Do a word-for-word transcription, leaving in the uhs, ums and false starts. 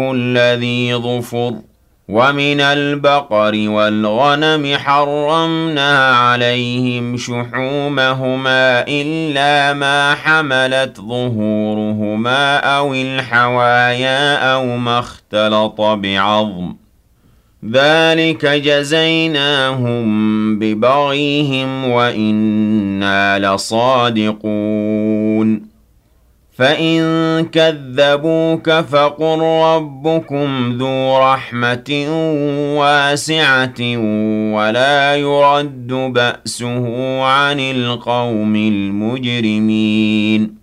كُلَّ ذِي ظُفُرٍ ۖ وَمِنَ الْبَقَرِ وَالْغَنَمِ حَرَّمْنَا عَلَيْهِمْ شُحُومَهُمَا إِلَّا مَا حَمَلَتْ ظُهُورُهُمَا أَوِ الْحَوَايَا أَوْ مَا اخْتَلَطَ بِعَظْمٍ ۚ ذَٰلِكَ جَزَيْنَاهُم بِبَغْيِهِمْ وَإِنَّا لَصَادِقُونَ فَإِن كَذَّبُوكَ فَقُل رَّبُّكُمْ ذُو رَحْمَةٍ وَاسِعَةٍ وَلَا يُرَدُّ بَأْسُهُ عَنِ الْقَوْمِ الْمُجْرِمِينَ